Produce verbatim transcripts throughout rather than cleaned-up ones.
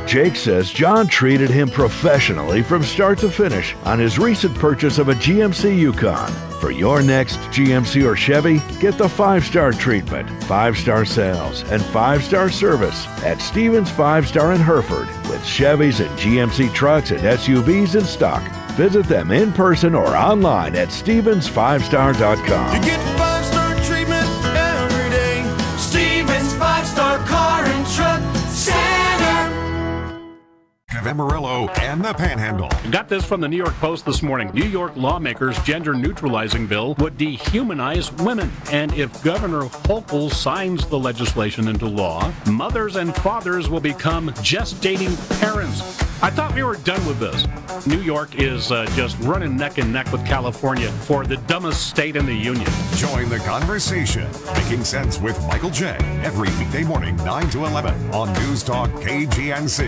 Jake says John treated him professionally from start to finish on his recent purchase of a G M C Yukon. For your next G M C or Chevy, get the five-star treatment, five-star sales, and five-star service at Stevens Five Star in Hereford with Chevys and G M C trucks and S U Vs in stock. Visit them in person or online at stevens five star dot com. You get five-star treatment every day. Stevens Five Star Car and Truck Center. Amarillo and the Panhandle. Got this from the New York Post this morning. New York lawmakers' gender-neutralizing bill would dehumanize women. And if Governor Hochul signs the legislation into law, mothers and fathers will become gestating parents. I thought we were done with this. New York is uh, just running neck and neck with California for the dumbest state in the union. Join the conversation. Making Sense with Michael J. Every weekday morning, nine to eleven on News Talk K G N C.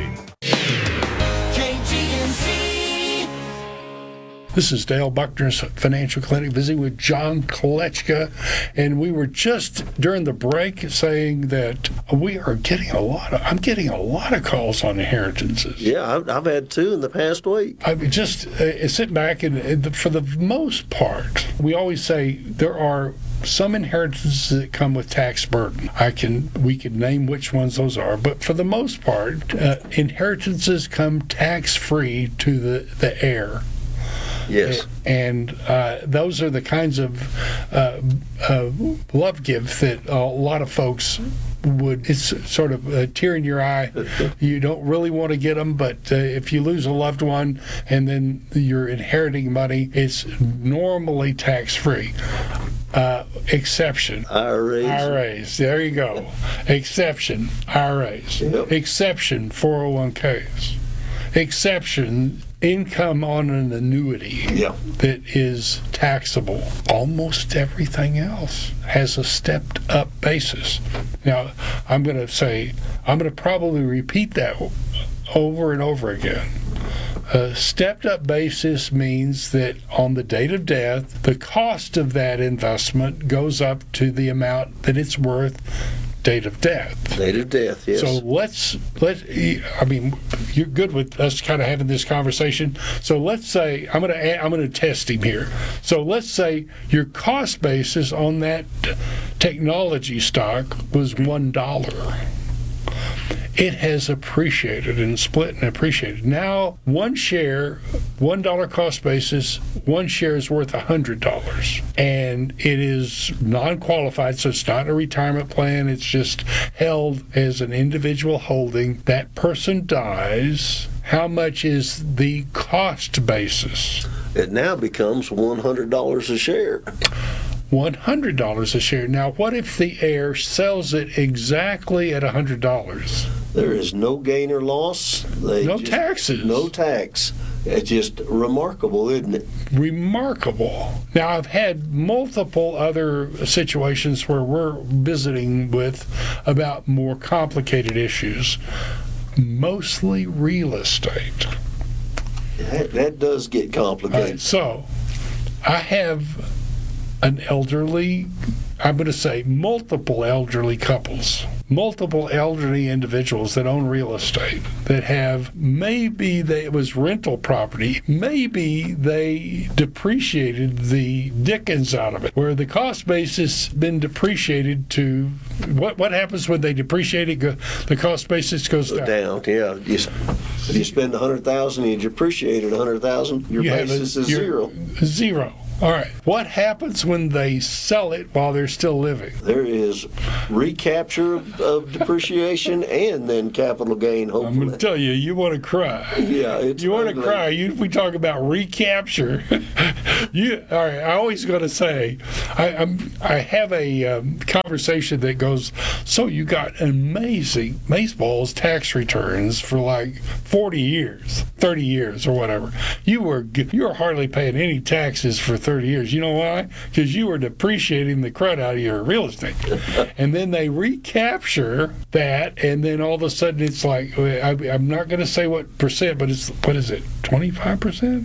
This is Dale Buckner's Financial Clinic, visiting with John Kolechka, and we were just during the break saying that we are getting a lot of, I'm getting a lot of calls on inheritances. Yeah, I've, I've had two in the past week. I mean, just uh, sit back and, and for the most part, we always say there are some inheritances that come with tax burden. I can we can name which ones those are, but for the most part, uh, inheritances come tax-free to the, the heir. Yes. And uh, those are the kinds of uh, uh, love gift that a lot of folks would, it's sort of a tear in your eye. You don't really want to get them, but uh, if you lose a loved one and then you're inheriting money, it's normally tax-free. Uh, exception. I R As. I R As. There you go. Exception. I R As. Yep. Exception. four oh one k's. Exception. Income on an annuity yeah. that is taxable. Almost everything else has a stepped up basis. Now, I'm going to say, I'm going to probably repeat that over and over again. A stepped up basis means that on the date of death, the cost of that investment goes up to the amount that it's worth date of death. Date of death, yes. So let's, let I mean, you're good with us kind of having this conversation. So let's say, I'm going to I'm going to test him here. So let's say your cost basis on that technology stock was one dollar. It has appreciated and split and appreciated. Now, one share, one dollar cost basis, one share is worth a hundred dollars, and it is non-qualified, so it's not a retirement plan. It's just held as an individual holding. That person dies. How much is the cost basis? It now becomes one hundred dollars a share. one hundred dollars a share. Now, what if the heir sells it exactly at one hundred dollars? There is no gain or loss. They no just, taxes. No tax. It's just remarkable, isn't it? Remarkable. Now, I've had multiple other situations where we're visiting with about more complicated issues, mostly real estate. That, that does get complicated. Right, so, I have an elderly, I'm going to say multiple elderly couples, multiple elderly individuals that own real estate that have, maybe they, it was rental property, maybe they depreciated the dickens out of it, where the cost basis been depreciated to, what what happens when they depreciate it, the cost basis goes down. Down, yeah. You, if you spend one hundred thousand dollars and you depreciate it one hundred thousand dollars, your You basis a, is zero. Zero. All right. What happens when they sell it while they're still living? There is recapture of, of depreciation and then capital gain, hopefully. I'm going to tell you, you want to cry. Yeah, it's You want to ugly. cry. You, we talk about recapture. you all right? I always got to say, I, I'm I have a um, conversation that goes. So you got amazing Baseball's tax returns for like forty years, thirty years, or whatever. You were you were hardly paying any taxes for thirty years. You know why? Because you were depreciating the crud out of your real estate. And then they recapture that, and then all of a sudden it's like, I, I'm not going to say what percent, but it's, what is it, twenty-five percent?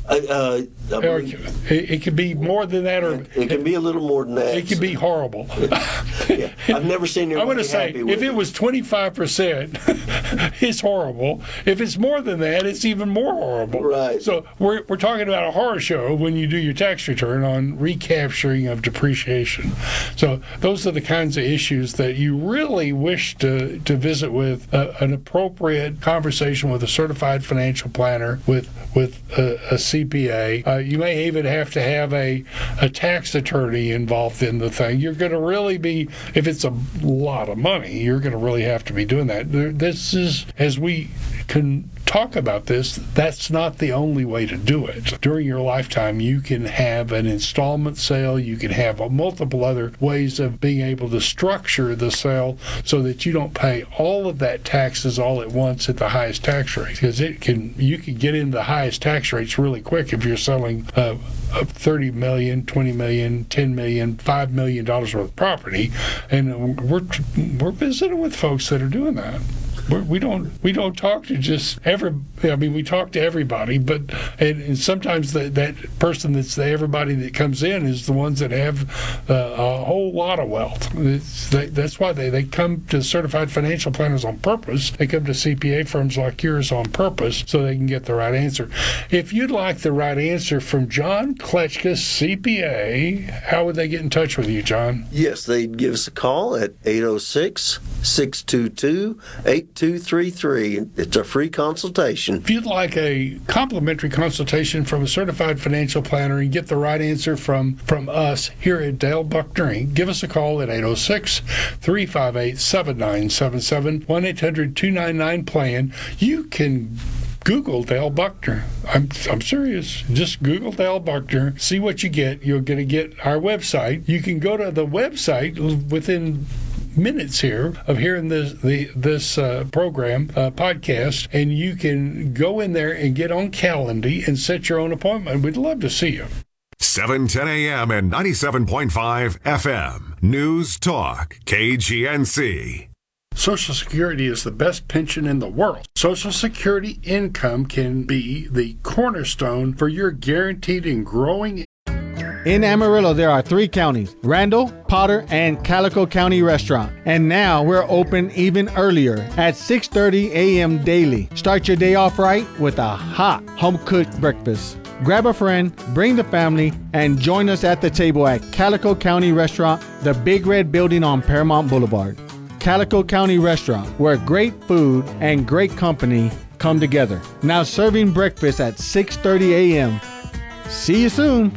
Uh, uh, I Or believe it, it could be more than that, or it can be a little more than that. it could be horrible. Yeah, I've never seen I'm anybody going to say, happy with if it was twenty-five percent, it's horrible. If it's more than that, it's even more horrible. Right. So we're, we're talking about a horror show when you do your tax return on recapturing of depreciation. So those are the kinds of issues that you really wish to, to visit with a, an appropriate conversation with a certified financial planner, with with a, a C P A. Uh, you may even have to have a, a tax attorney involved in the thing. You're going to really be, if it's a lot of money, you're going to really have to be doing that. This is, as we can talk about this, that's not the only way to do it. During your lifetime, you can have an installment sale. You can have multiple other ways of being able to structure the sale so that you don't pay all of that taxes all at once at the highest tax rate. Because it can, you can get into the highest tax rates really quick if you're selling uh, thirty million dollars, twenty million dollars, ten million dollars, five million dollars worth of property. And we're we're visiting with folks that are doing that. We're, we don't we don't talk to just every. I mean, we talk to everybody, but and, and sometimes the, that person that's the everybody that comes in is the ones that have uh, a whole lot of wealth. It's, they, that's why they, they come to certified financial planners on purpose. They come to C P A firms like yours on purpose so they can get the right answer. If you'd like the right answer from John Kletchka, C P A, how would they get in touch with you, John? Yes, they'd give us a call at eight oh six, six two two, eight two three three. It's a free consultation. If you'd like a complimentary consultation from a certified financial planner and get the right answer from, from us here at Dale Buckner Incorporated, give us a call at eight oh six, three five eight, seven nine seven seven, one eight hundred, two nine nine, PLAN. You can Google Dale Buckner. I'm I'm serious. Just Google Dale Buckner. See what you get. You're going to get our website. You can go to the website within minutes here of hearing this the this uh, program uh, podcast, and you can go in there and get on Calendly and set your own appointment. We'd love to see you. seven ten a.m. and ninety-seven point five F M. News Talk, K G N C. Social Security is the best pension in the world. Social Security income can be the cornerstone for your guaranteed and growing. In Amarillo, there are three counties, Randall, Potter, and Calico County Restaurant. And now we're open even earlier at six thirty a.m. daily. Start your day off right with a hot home-cooked breakfast. Grab a friend, bring the family, and join us at the table at Calico County Restaurant, the Big Red Building on Paramount Boulevard. Calico County Restaurant, where great food and great company come together. Now serving breakfast at six thirty a.m. See you soon.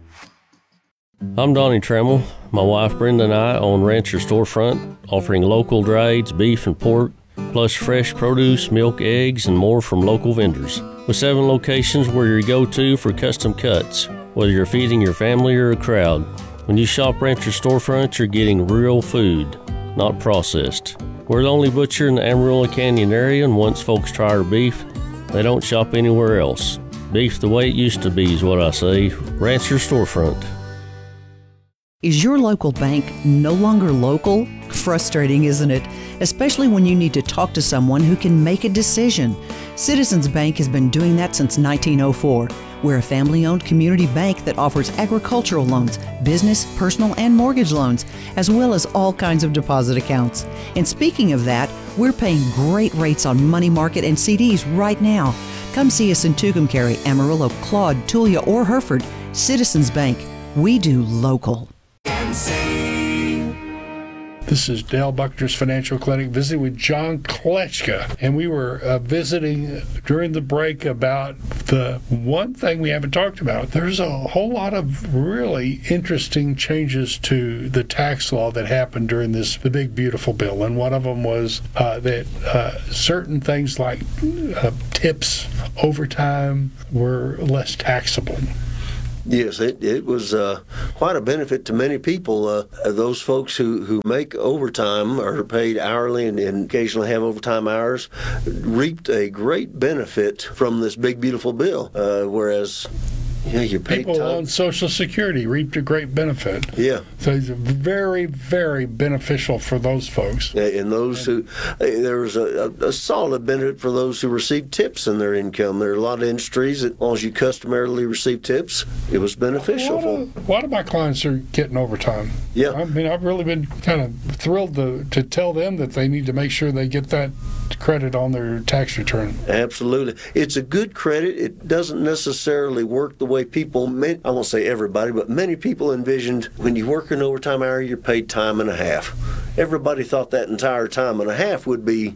I'm Donnie Trammell. My wife Brenda and I own Rancher Storefront, offering local drieds, beef and pork, plus fresh produce, milk, eggs, and more from local vendors. With seven locations, we're your go-to for custom cuts, whether you're feeding your family or a crowd. When you shop Rancher Storefront, you're getting real food, not processed. We're the only butcher in the Amarillo Canyon area, and once folks try our beef, they don't shop anywhere else. Beef the way it used to be is what I say. Rancher Storefront. Is your local bank no longer local? Frustrating, isn't it? Especially when you need to talk to someone who can make a decision. Citizens Bank has been doing that since nineteen oh four. We're a family-owned community bank that offers agricultural loans, business, personal, and mortgage loans, as well as all kinds of deposit accounts. And speaking of that, we're paying great rates on money market and C Ds right now. Come see us in Tucumcari, Amarillo, Claude, Tulia, or Hereford. Citizens Bank. We do local. This is Dale Buckner's Financial Clinic, visiting with John Kletchka. And we were uh, visiting during the break about the one thing we haven't talked about. There's a whole lot of really interesting changes to the tax law that happened during this, the big, beautiful bill. And one of them was uh, that uh, certain things like uh, tips, overtime, were less taxable. Yes, it, it was uh, quite a benefit to many people. Uh, those folks who, who make overtime or are paid hourly and, and occasionally have overtime hours reaped a great benefit from this big, beautiful bill, uh, whereas Yeah, you pay People time. on Social Security reaped a great benefit. Yeah. So it's very, very beneficial for those folks. And those who, there was a, a solid benefit for those who received tips in their income. There are a lot of industries that, as long as you customarily receive tips, it was beneficial A lot, for. of, a lot of my clients are getting overtime. Yeah. I mean, I've really been kind of thrilled to, to tell them that they need to make sure they get that credit on their tax return. Absolutely. It's a good credit. It doesn't necessarily work the way people, I won't say everybody, but many people envisioned when you work an overtime hour, you're paid time and a half. Everybody thought that entire time and a half would be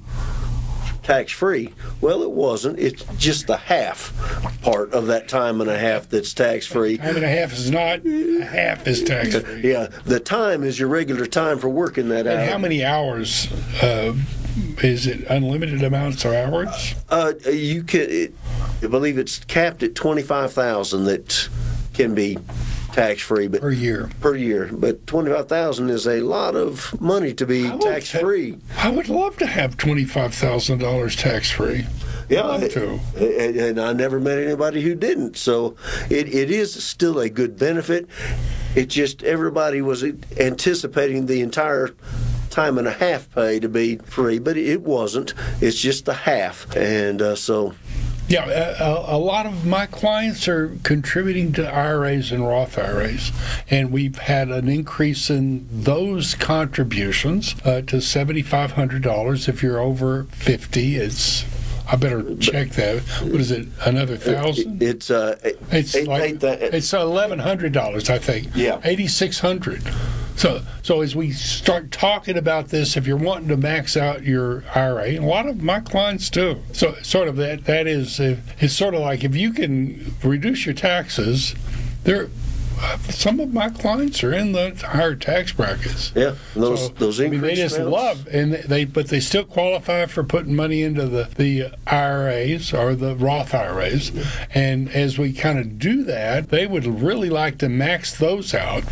tax-free. Well, it wasn't. It's just the half part of that time and a half that's tax-free. Time and a half is not, half is tax-free. Yeah, the time is your regular time for working that And hour. how many hours? Uh, is it unlimited amounts of hours? Uh, you can. It, I believe it's capped at twenty-five thousand that can be tax-free, but Per year. Per year, but twenty-five thousand is a lot of money to be I would tax-free. I would love to have twenty-five thousand dollars tax-free. Yeah, I'd love to. and, and I never met anybody who didn't. So it, it is still a good benefit. It just everybody was anticipating the entire time and a half pay to be free, but it wasn't. It's just the half, and uh, so. Yeah, a, a lot of my clients are contributing to I R As and Roth I R As, and we've had an increase in those contributions uh, to seventy-five hundred dollars. If you're over fifty, it's I better check that. What is it? Another thousand? It's uh, It's eight, like eight, that, it's eleven hundred dollars, I think. Yeah, eighty-six hundred. So, so as we start talking about this, if you're wanting to max out your I R A, a lot of my clients do. So, sort of that that is it's sort of like if you can reduce your taxes, there. Some of my clients are in the higher tax brackets. Yeah, those so, those I mean, they just amounts. love, and they but they still qualify for putting money into the the I R As or the Roth I R As. And as we kind of do that, they would really like to max those out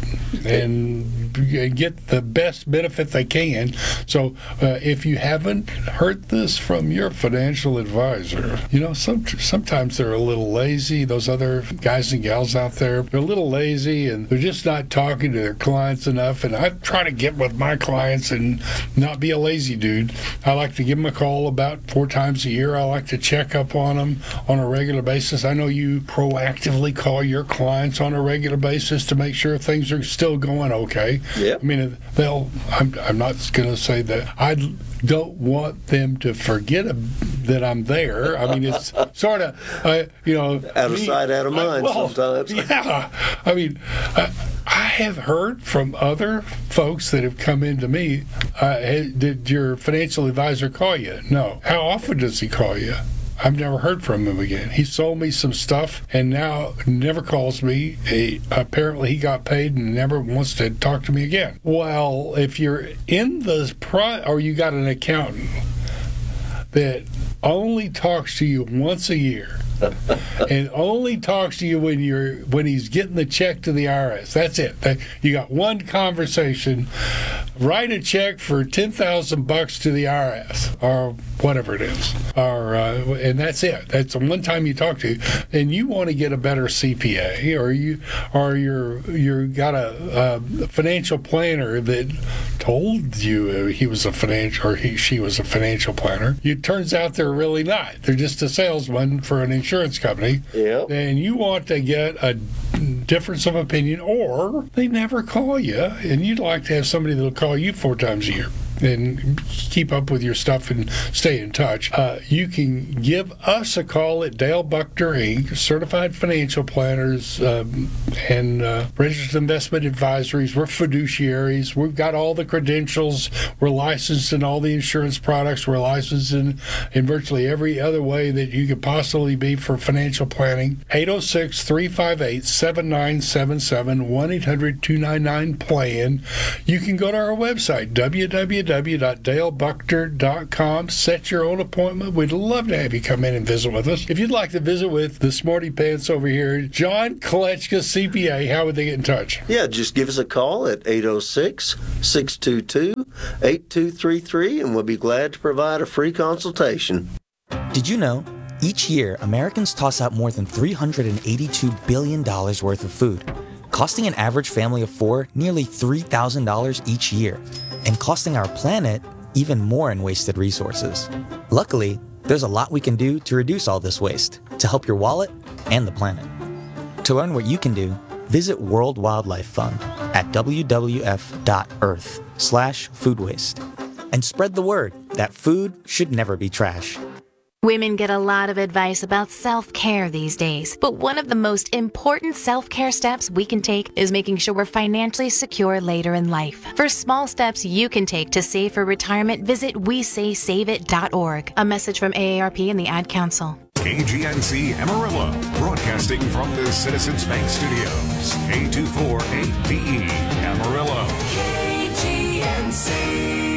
and get the best benefit they can. So uh, if you haven't heard this from your financial advisor, you know, some sometimes they're a little lazy. Those other guys and gals out there, they're a little lazy. And they're just not talking to their clients enough. And I try to get with my clients and not be a lazy dude. I like to give them a call about four times a year. I like to check up on them on a regular basis. I know you proactively call your clients on a regular basis to make sure things are still going okay. Yeah. I mean, they'll. I'm, I'm not going to say that I don't want them to forget that I'm there. I mean, it's sort of, uh, you know, out of me, sight, out of mind. I, well, sometimes. Yeah. I mean, I, I have heard from other folks that have come into me. Uh, hey, did your financial advisor call you? No. How often does he call you? I've never heard from him again. He sold me some stuff and now never calls me. He, apparently he got paid and never wants to talk to me again. Well, if you're in the pro, or you got an accountant that only talks to you once a year and only talks to you when you're when he's getting the check to the I R S. That's it. You got one conversation. Write a check for ten thousand bucks to the I R S or whatever it is, or uh, and that's it. That's the one time you talk to, and you want to get a better C P A, or you or you're you got a, a financial planner that told you he was a financial or he she was a financial planner. It turns out they're really not. They're just a salesman for an insurance company. Yeah. And you want to get a difference of opinion, or they never call you, and you'd like to have somebody that'll call you four times a year and keep up with your stuff and stay in touch. Uh, you can give us a call at Dale Buckner Incorporated, certified financial planners um, and uh, registered investment advisories. We're fiduciaries. We've got all the credentials. We're licensed in all the insurance products. We're licensed in, in virtually every other way that you could possibly be for financial planning. eight oh six, three five eight, seven nine seven seven, one eight hundred, two nine nine, plan. You can go to our website, w w w dot dale buckner dot com. Set your own appointment. We'd love to have you come in and visit with us. If you'd like to visit with the smarty pants over here, John Kolechka, C P A, how would they get in touch? Yeah, just give us a call at eight oh six, six two two, eight two three three, and we'll be glad to provide a free consultation. Did you know Each year, Americans toss out more than three hundred eighty-two billion dollars worth of food, costing an average family of four nearly three thousand dollars each year, and costing our planet even more in wasted resources. Luckily, there's a lot we can do to reduce all this waste, to help your wallet and the planet. To learn what you can do, visit World Wildlife Fund at w w f dot earth slash food waste. And spread the word that food should never be trash. Women get a lot of advice about self-care these days, but one of the most important self-care steps we can take is making sure we're financially secure later in life. For small steps you can take to save for retirement, visit we say save it dot org. A message from A A R P and the Ad Council. K G N C Amarillo, broadcasting from the Citizens Bank Studios. K two four eight D E, Amarillo. K G N C.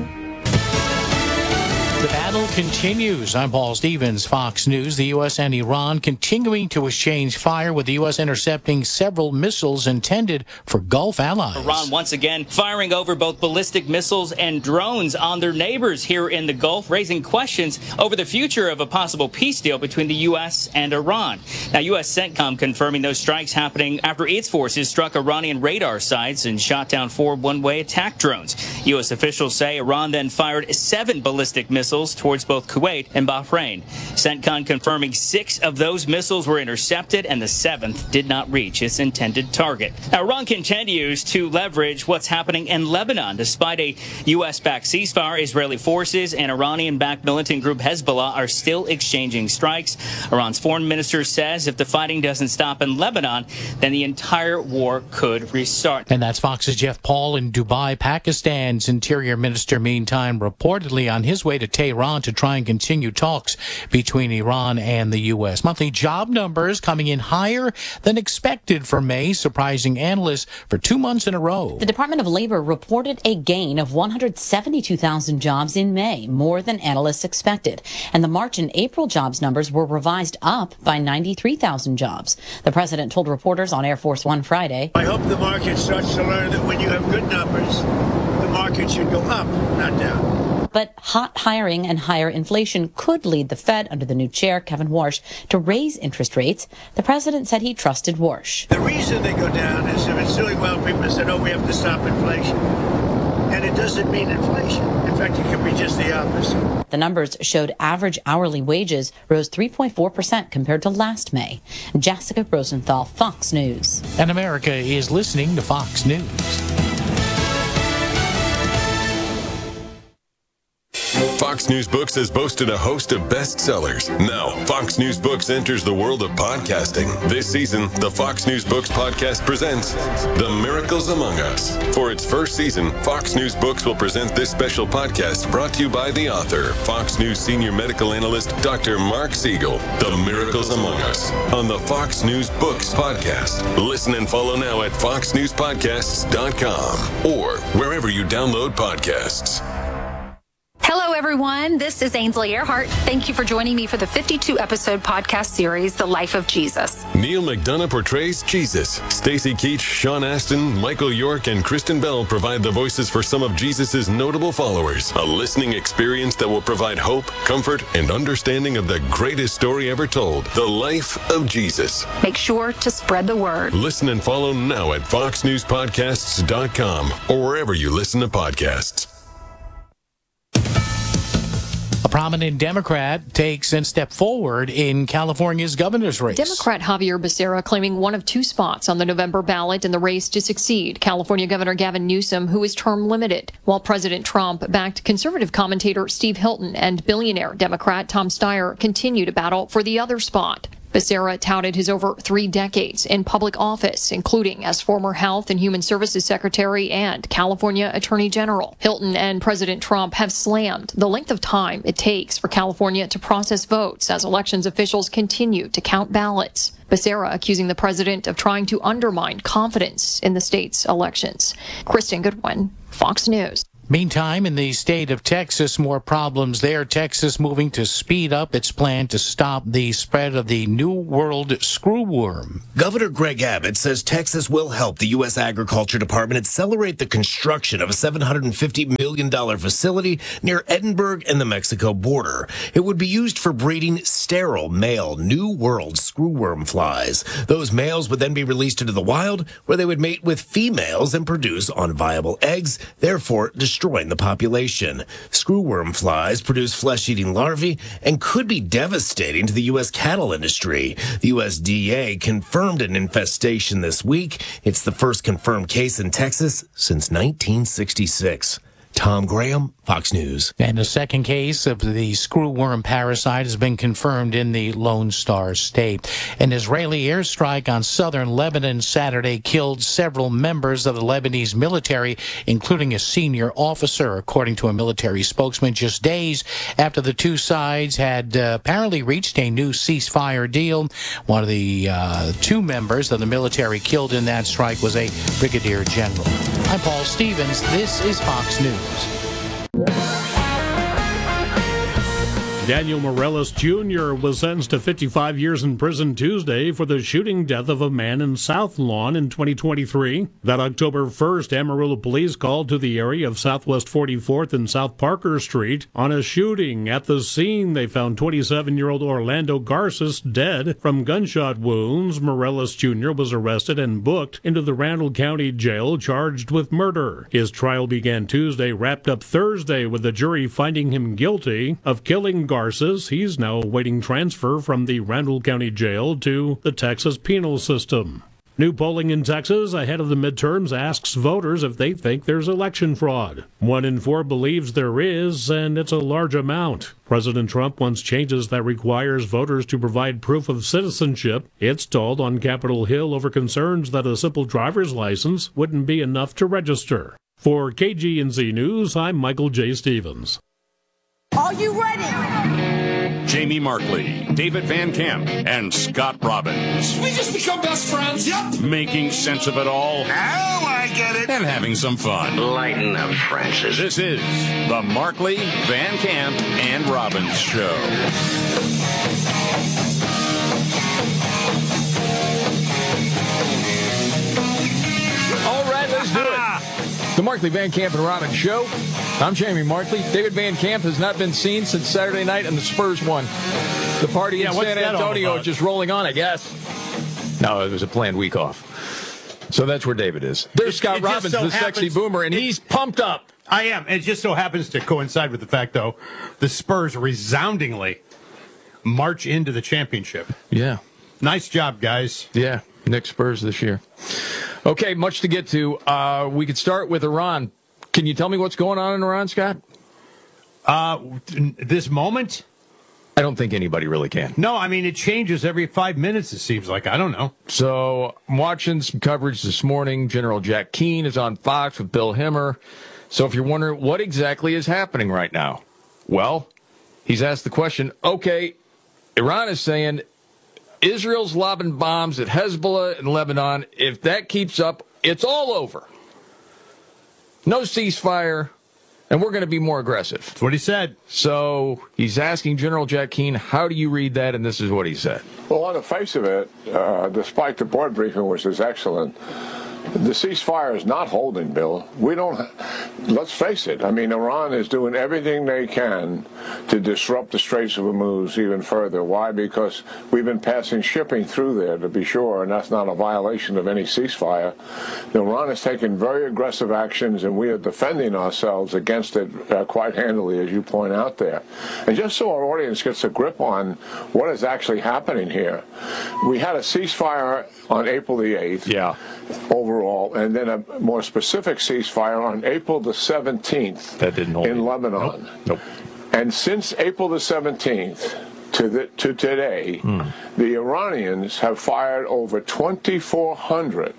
The battle continues. I'm Paul Stevens, Fox News. The U S and Iran continuing to exchange fire, with the U S intercepting several missiles intended for Gulf allies. Iran once again firing over both ballistic missiles and drones on their neighbors here in the Gulf, raising questions over the future of a possible peace deal between the U S and Iran. Now, U S CENTCOM confirming those strikes happening after its forces struck Iranian radar sites and shot down four one-way attack drones. U S officials say Iran then fired seven ballistic missiles towards both Kuwait and Bahrain. CENTCOM confirming six of those missiles were intercepted and the seventh did not reach its intended target. Now, Iran continues to leverage what's happening in Lebanon. Despite a U S-backed ceasefire, Israeli forces and Iranian-backed militant group Hezbollah are still exchanging strikes. Iran's foreign minister says if the fighting doesn't stop in Lebanon, then the entire war could restart. And that's Fox's Jeff Paul in Dubai. Pakistan's interior minister, meantime, reportedly on his way to Tehran to try and continue talks between Iran and the U S. Monthly job numbers coming in higher than expected for May, surprising analysts for two months in a row. The Department of Labor reported a gain of one hundred seventy-two thousand jobs in May, more than analysts expected. And the March and April jobs numbers were revised up by ninety-three thousand jobs. The president told reporters on Air Force One Friday, I hope the market starts to learn that when you have good numbers, the market should go up, not down. But hot hiring and higher inflation could lead the Fed, under the new chair, Kevin Warsh, to raise interest rates. The president said he trusted Warsh. The reason they go down is if it's doing well, people said, oh, we have to stop inflation. And it doesn't mean inflation. In fact, it can be just the opposite. The numbers showed average hourly wages rose three point four percent compared to last May. Jessica Rosenthal, Fox News. And America is listening to Fox News. Fox News Books has boasted a host of bestsellers. Now, Fox News Books enters the world of podcasting. This season, the Fox News Books podcast presents The Miracles Among Us. For its first season, Fox News Books will present this special podcast brought to you by the author, Fox News senior medical analyst, Doctor Mark Siegel. The Miracles Among Us on the Fox News Books podcast. Listen and follow now at fox news podcasts dot com or wherever you download podcasts. Hello, everyone. This is Ainsley Earhart. Thank you for joining me for the fifty-two episode podcast series, The Life of Jesus. Neil McDonough portrays Jesus. Stacy Keach, Sean Astin, Michael York, and Kristen Bell provide the voices for some of Jesus' notable followers. A listening experience that will provide hope, comfort, and understanding of the greatest story ever told, The Life of Jesus. Make sure to spread the word. Listen and follow now at fox news podcasts dot com or wherever you listen to podcasts. A prominent Democrat takes a step forward in California's governor's race. Democrat Javier Becerra claiming one of two spots on the November ballot in the race to succeed California Governor Gavin Newsom, who is term limited, while President Trump backed conservative commentator Steve Hilton and billionaire Democrat Tom Steyer continue to battle for the other spot. Becerra touted his over three decades in public office, including as former Health and Human Services Secretary and California Attorney General. Hilton and President Trump have slammed the length of time it takes for California to process votes as elections officials continue to count ballots. Becerra accusing the president of trying to undermine confidence in the state's elections. Kristen Goodwin, Fox News. Meantime, in the state of Texas, more problems there. Texas moving to speed up its plan to stop the spread of the New World screwworm. Governor Greg Abbott says Texas will help the U S Agriculture Department accelerate the construction of a seven hundred fifty million dollars facility near Edinburgh and the Mexico border. It would be used for breeding sterile male New World screwworm flies. Those males would then be released into the wild, where they would mate with females and produce unviable eggs, therefore destroying destroying the population. Screwworm flies produce flesh-eating larvae and could be devastating to the U S cattle industry. The U S D A confirmed an infestation this week. It's the first confirmed case in Texas since nineteen sixty-six. Tom Graham, Fox News. And a second case of the screwworm parasite has been confirmed in the Lone Star State. An Israeli airstrike on southern Lebanon Saturday killed several members of the Lebanese military, including a senior officer, according to a military spokesman, just days after the two sides had uh, apparently reached a new ceasefire deal. One of the uh, two members of the military killed in that strike was a brigadier general. I'm Paul Stevens. This is Fox News. Daniel Morales Junior was sentenced to fifty-five years in prison Tuesday for the shooting death of a man in South Lawn in twenty twenty-three. That October first, Amarillo police called to the area of Southwest forty-fourth and South Parker Street on a shooting. At the scene, they found twenty-seven-year-old Orlando Garces dead from gunshot wounds. Morales Junior was arrested and booked into the Randall County Jail, charged with murder. His trial began Tuesday, wrapped up Thursday with the jury finding him guilty of killing Garces. He's now awaiting transfer from the Randall County Jail to the Texas penal system. New polling in Texas ahead of the midterms asks voters if they think there's election fraud. One in four believes there is, and it's a large amount. President Trump wants changes that requires voters to provide proof of citizenship. It's stalled on Capitol Hill over concerns that a simple driver's license wouldn't be enough to register. For K G N Z News, I'm Michael J. Stevens. Are you ready? Jamie Markley, David Van Camp, and Scott Robbins. We just become best friends. Yep. Making sense of it all. Now I get it. And having some fun. Lighten up, Francis. This is the Markley, Van Camp, and Robbins Show. All right, let's do it. The Markley, Van Camp, and Robbins Show. I'm Jamie Markley. David Van Camp has not been seen since Saturday night, and the Spurs won. The party yeah, in San Antonio is just rolling on, I guess. No, it was a planned week off. So that's where David is. There's it, Scott it Robbins, so the happens, sexy boomer, and it, he's pumped up. I am. It just so happens to coincide with the fact, though, the Spurs resoundingly march into the championship. Yeah. Nice job, guys. Yeah, Knicks Spurs this year. Okay, much to get to. Uh, we could start with Iran. Can you tell me what's going on in Iran, Scott? Uh, this moment? I don't think anybody really can. No, I mean, it changes every five minutes, it seems like. I don't know. So I'm watching some coverage this morning. General Jack Keane is on Fox with Bill Hemmer. So if you're wondering what exactly is happening right now, well, he's asked the question, okay, Iran is saying Israel's lobbing bombs at Hezbollah in Lebanon. If that keeps up, it's all over. No ceasefire, and we're going to be more aggressive. That's what he said. So he's asking General Jack Keane, how do you read that? And this is what he said. Well, on the face of it, uh, despite the board briefing, which is excellent, the ceasefire is not holding, Bill. We don't, let's face it. I mean, Iran is doing everything they can to disrupt the Straits of Hormuz even further. Why? Because we've been passing shipping through there, to be sure, and that's not a violation of any ceasefire. Iran has taken very aggressive actions, and we are defending ourselves against it uh, quite handily, as you point out there. And just so our audience gets a grip on what is actually happening here, we had a ceasefire on April the eighth. Yeah. Overall, and then a more specific ceasefire on April the seventeenth. That didn't hold in Lebanon. Nope. nope. And since April the seventeenth to the, to today, mm. the Iranians have fired over twenty-four hundred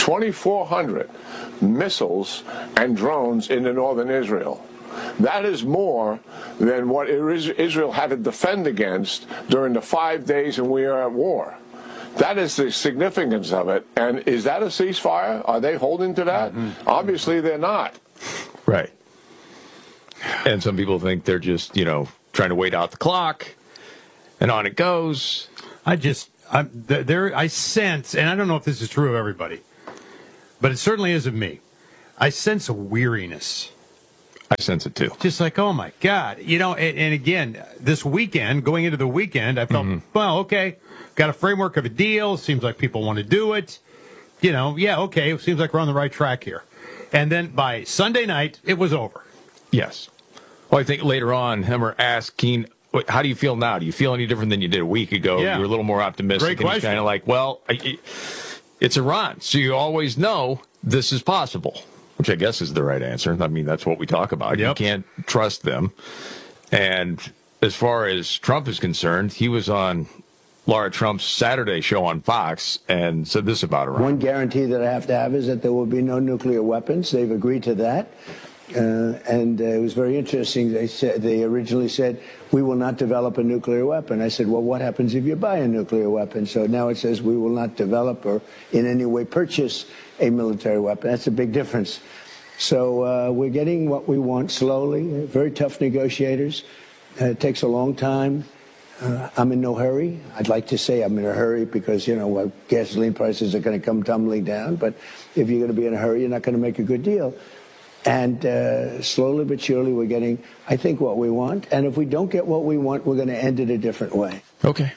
missiles and drones into northern Israel. That is more than what Israel had to defend against during the five days when we are at war. That is the significance of it. And is that a ceasefire? Are they holding to that? Mm-hmm. Obviously, they're not. Right. And some people think they're just, you know, trying to wait out the clock, and on it goes. I just, I'm, there, I sense, and I don't know if this is true of everybody, but it certainly is of me. I sense a weariness. I sense it too. Just like, oh my God. You know, and, and again, this weekend, going into the weekend, I felt, mm-hmm. well, okay, got a framework of a deal. Seems like people want to do it. You know, yeah, okay, it seems like we're on the right track here. And then by Sunday night, it was over. Yes. Well, I think later on, Hemmer asked Keene, how do you feel now? Do you feel any different than you did a week ago? Yeah. You were a little more optimistic. Great and he's kind of like, well, I, it's Iran, so you always know this is possible, which I guess is the right answer. I mean, that's what we talk about. Yep. You can't trust them. And as far as Trump is concerned, he was on Laura Trump's Saturday show on Fox and said this about Iran. One guarantee that I have to have is that there will be no nuclear weapons. They've agreed to that. Uh, and uh, it was very interesting. They said they originally said, we will not develop a nuclear weapon. I said, well, what happens if you buy a nuclear weapon? So now it says we will not develop or in any way purchase a military weapon. That's a big difference. So uh, we're getting what we want slowly. Very tough negotiators. Uh, it takes a long time. Uh, I'm in no hurry. I'd like to say I'm in a hurry because, you know, uh, gasoline prices are going to come tumbling down. But if you're going to be in a hurry, you're not going to make a good deal. And uh, slowly but surely we're getting, I think, what we want. And if we don't get what we want, we're going to end it a different way. Okay.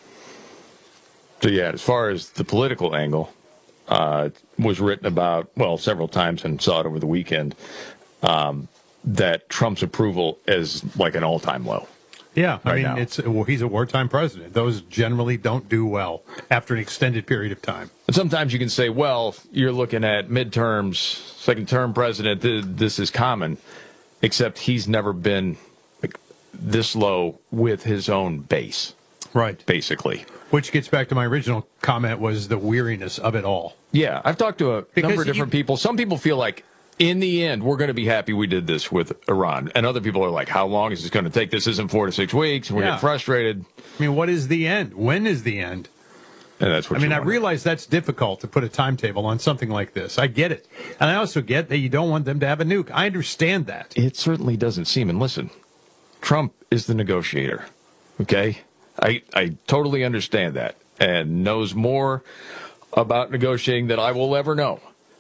So, yeah, as far as the political angle, uh, was written about, well, several times and saw it over the weekend, um, that Trump's approval is like an all-time low. Yeah, I right mean, now. it's well, he's a wartime president. Those generally don't do well after an extended period of time. But sometimes you can say, well, you're looking at midterms, second-term president, th- this is common, except he's never been like, this low with his own base. Right. Basically. Which gets back to my original comment was the weariness of it all. Yeah, I've talked to a Because number of different you, people. Some people feel like, in the end, we're going to be happy we did this with Iran. And other people are like, how long is this going to take? This isn't four to six weeks. We're Yeah. getting frustrated. I mean, what is the end? When is the end? And that's what I mean, you I wonder. realize that's difficult to put a timetable on something like this. I get it. And I also get that you don't want them to have a nuke. I understand that. It certainly doesn't seem. And listen, Trump is the negotiator. Okay? I I totally understand that and knows more about negotiating than I will ever know.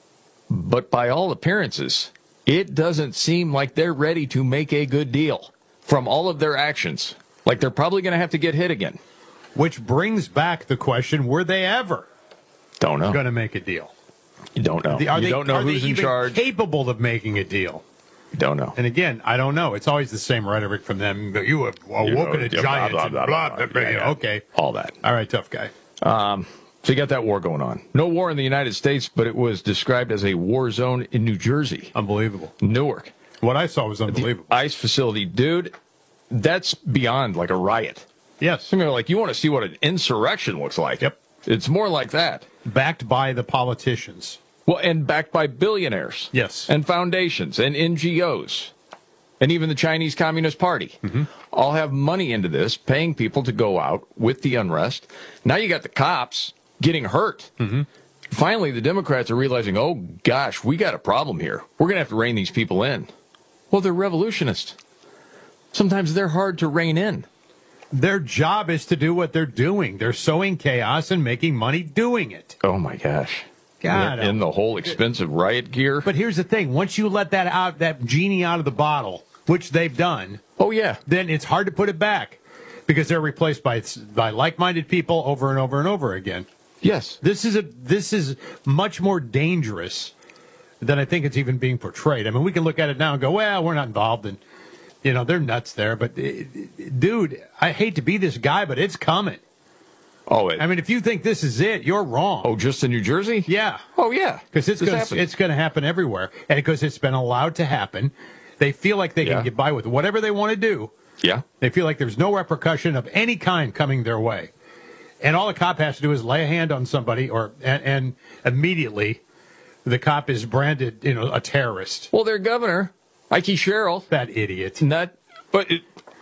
But by all appearances, it doesn't seem like they're ready to make a good deal from all of their actions. Like they're probably going to have to get hit again. Which brings back the question, were they ever Don't know. going to make a deal? You don't know. Are you they, don't know are who's they in even charge. capable of making a deal? You don't know. And again, I don't know. It's always the same rhetoric from them. You have awoken know, a yeah, giant. blah, blah, blah, blah, blah. Yeah, yeah. Okay. All that. All right, tough guy. Um, so you got that war going on. No war in the United States, but it was described as a war zone in New Jersey. Unbelievable. Newark. What I saw was unbelievable. The ICE facility. Dude, that's beyond like a riot. Yes. I mean, like, you want to see what an insurrection looks like. Yep. It's more like that. Backed by the politicians. Well, and backed by billionaires. Yes. And foundations and N G Os. And even the Chinese Communist Party. Mm-hmm. All have money into this, paying people to go out with the unrest. Now you got the cops getting hurt. Mm-hmm. Finally, the Democrats are realizing, oh, gosh, we got a problem here. We're going to have to rein these people in. Well, they're revolutionists. Sometimes they're hard to rein in. Their job is to do what they're doing. They're sowing chaos and making money doing it. Oh, my gosh. God. In the whole expensive riot gear. But here's the thing. Once you let that out, that genie out of the bottle, which they've done. Oh, yeah. Then it's hard to put it back because they're replaced by by like-minded people over and over and over again. Yes. This is a this is much more dangerous than I think it's even being portrayed. I mean, we can look at it now and go, well, we're not involved in, you know, they're nuts there. But, dude, I hate to be this guy, but it's coming. Oh, it, I mean, if you think this is it, you're wrong. Oh, just in New Jersey? Yeah. Oh, yeah. Because it's This going happened. it's going to happen everywhere. And because it's been allowed to happen, they feel like they Yeah. can get by with whatever they want to do. Yeah. They feel like there's no repercussion of any kind coming their way. And all a cop has to do is lay a hand on somebody, or and, and immediately the cop is branded, you know, a terrorist. Well, their governor, Ike Sherrill. That idiot. Not, but it,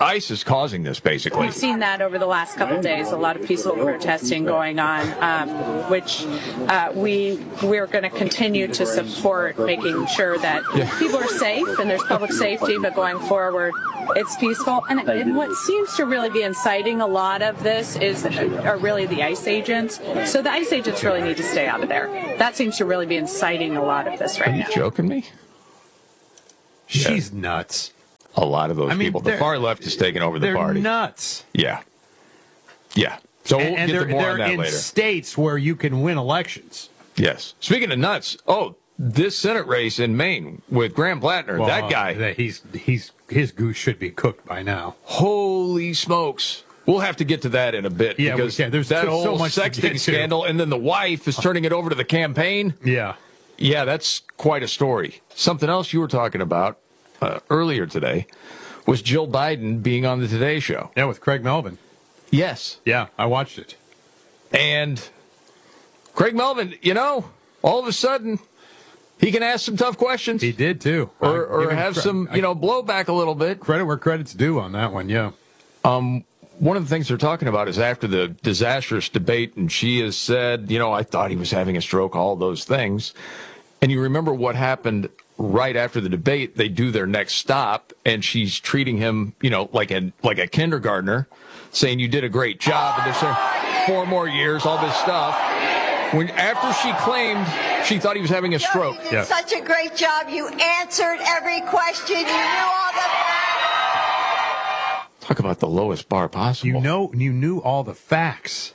ICE is causing this, basically. We've seen that over the last couple of days. A lot of peaceful protesting going on, um, which uh, we we're going to continue to support, making sure that Yeah. people are safe and there's public safety. But going forward, it's peaceful. And, and what seems to really be inciting a lot of this is are really the ICE agents. So the ICE agents really need to stay out of there. That seems to really be inciting a lot of this right Are you now. joking me? She's nuts. A lot of those I mean, people. The they're- far left is taking over the They're party. nuts. Yeah. Yeah. So we'll and and get they're, to more they're on that in later. states where you can win elections. Yes. Speaking of nuts, oh, this Senate race in Maine with Graham Plattner, Well, that guy. that he's he's his goose should be cooked by now. Holy smokes. We'll have to get to that in a bit Yeah, we because can. There's that so- whole so much to get sexting to. scandal, and then the wife is turning it over to the campaign. Yeah. Yeah, that's quite a story. Something else you were talking about uh, earlier today was Jill Biden being on the Today Show. Yeah, with Craig Melvin. Yes. Yeah, I watched it. And Craig Melvin, you know, all of a sudden, he can ask some tough questions. He did too. Or, I or give him have cre- some, you know, blowback a little bit. Credit where credit's due on that one, yeah. Um, one of the things they're talking about is after the disastrous debate, and she has said, you know, I thought he was having a stroke, all those things. And you remember what happened right after the debate. They do their next stop, and she's treating him, you know, like a like a kindergartner, saying you did a great job, and they're saying four more years, all this stuff. When after she claimed she thought he was having a stroke. You did such a great job. You answered every question. You knew all the Talk about the lowest bar possible. You know, you knew all the facts.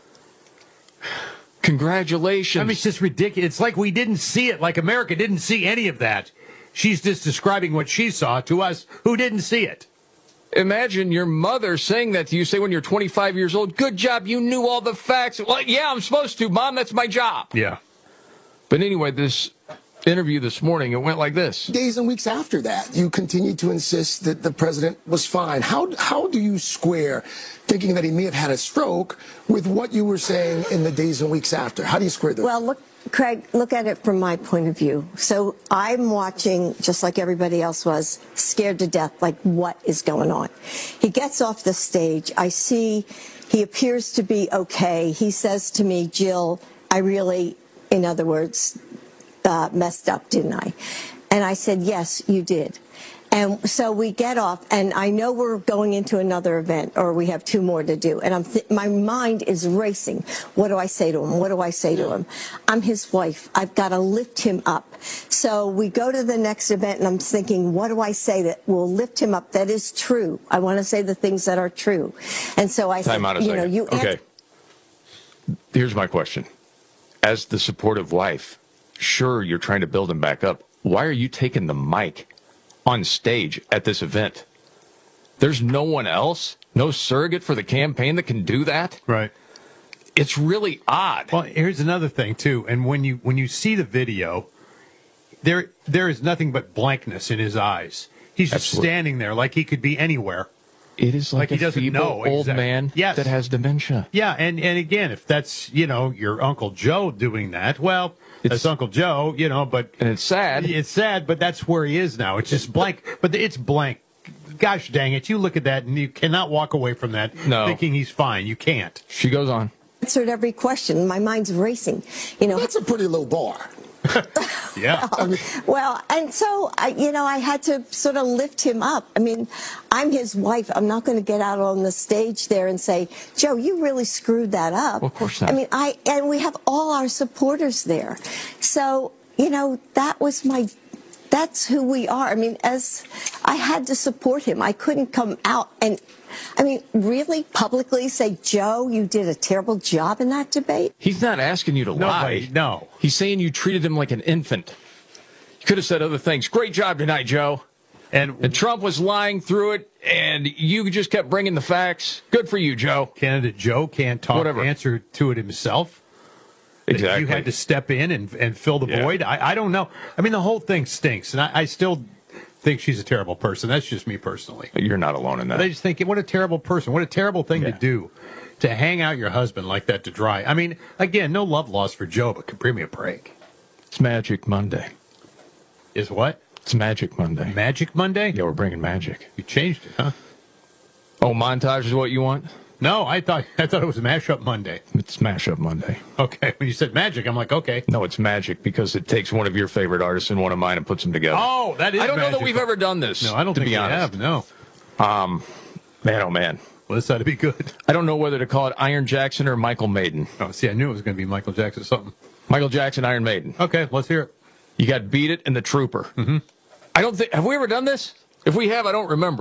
Congratulations. I mean, it's just ridiculous. It's like we didn't see it, like America didn't see any of that. She's just describing what she saw to us who didn't see it. Imagine your mother saying that to you, say when you're twenty-five years old, good job, you knew all the facts. Well, yeah, I'm supposed to, Mom, that's my job. Yeah. But anyway, this interview this morning, it went like this. Days and weeks after that, you continued to insist that the president was fine. How how do you square thinking that he may have had a stroke with what you were saying in the days and weeks after? How do you square that? Well, look, Craig, look at it from my point of view. So I'm watching, just like everybody else was, scared to death, like what is going on? He gets off the stage. I see he appears to be okay. He says to me, Jill, I really, in other words, uh, messed up, didn't I? And I said, yes, you did. And so we get off, and I know we're going into another event, or we have two more to do. And I'm th- my mind is racing. What do I say to him? What do I say to him? I'm his wife. I've got to lift him up. So we go to the next event, and I'm thinking, what do I say that will lift him up? That is true. I want to say the things that are true. And so I Time said, out a you second. know, you okay. answer- Here's my question. As the supportive wife, sure, you're trying to build him back up. Why are you taking the mic on stage at this event? There's no one else, no surrogate for the campaign that can do that? Right. It's really odd. Well, here's another thing too. And when you when you see the video, there there is nothing but blankness in his eyes. He's just Absolutely. standing there like he could be anywhere. It is like, he a doesn't feeble know old exact- man Yes. that has dementia. Yeah, and, and again, if that's, you know, your Uncle Joe doing that, well, it's Uncle Joe, you know, but... And it's sad. It's sad, but that's where he is now. It's just blank. But it's blank. Gosh dang it, you look at that and you cannot walk away from that No. thinking he's fine. You can't. She goes on. answered every question. My mind's racing. You know, That's a pretty low bar. Yeah. well, and so I, you know, I had to sort of lift him up. I mean, I'm his wife. I'm not going to get out on the stage there and say, Joe, you really screwed that up. Well, of course not. I mean, I and we have all our supporters there. So, you know, that was my. That's who we are. I mean, as I had to support him, I couldn't come out and, I mean, really publicly say, Joe, you did a terrible job in that debate. He's not asking you to Nobody, lie. no. He's saying you treated him like an infant. You could have said other things. Great job tonight, Joe. And, and Trump was lying through it, and you just kept bringing the facts. Good for you, Joe. Candidate Joe can't talk, Whatever. answer to it himself. Exactly. You had to step in and, and fill the Yeah. void. I, I don't know. I mean, the whole thing stinks, and I, I still think she's a terrible person. That's just me personally. You're not alone in that. They just think, what a terrible person. What a terrible thing Yeah. to do, to hang out your husband like that to dry. I mean, again, no love lost for Joe, but bring me a break. It's Magic Monday. Is what? It's Magic Monday. Magic Monday? Yeah, we're bringing magic. You changed it, huh? Oh, montage is what you want? No, I thought I thought it was Mashup Monday. It's Mashup Monday. Okay, when you said magic, I'm like, okay. No, it's magic because it takes one of your favorite artists and one of mine and puts them together. Oh, that is I don't know that magical. we've ever done this. No, I don't to think be we honest. have. No. Um, man, oh man. Well, this ought to be good. I don't know whether to call it Iron Jackson or Michael Maiden. Oh, see, I knew it was going to be Michael Jackson something. Michael Jackson, Iron Maiden. Okay, let's hear it. You got Beat It and The Trooper. Mm-hmm. I don't think, have we ever done this? If we have, I don't remember.